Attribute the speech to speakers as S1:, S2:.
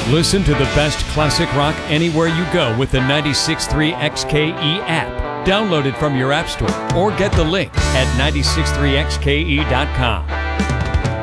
S1: Listen to the best classic rock anywhere you go with the 96.3 XKE app. Download it from your app store or get the link at 963xke.com.